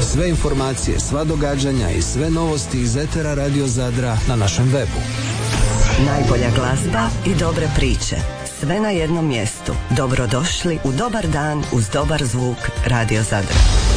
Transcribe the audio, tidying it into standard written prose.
Sve informacije, sva događanja i sve novosti iz etera Radio Zadra na našem webu. Najbolja glazba i dobre priče. Sve na jednom mjestu. Dobrodošli u dobar dan uz dobar zvuk Radio Zadra.